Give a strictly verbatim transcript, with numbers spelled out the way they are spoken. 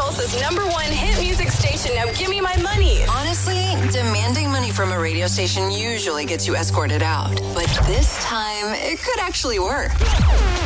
Tulsa's number one hit music station. Now give me my money. Honestly, demanding money from a radio station usually gets you escorted out. But this time, it could actually work.